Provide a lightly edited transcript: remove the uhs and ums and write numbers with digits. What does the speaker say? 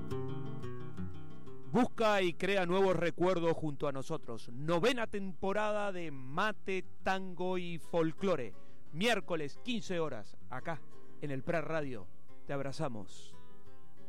Busca y crea nuevos recuerdos junto a nosotros. 9ª temporada de Mate, Tango y Folclore. Miércoles 15 horas, acá en el Prat Radio. Te abrazamos.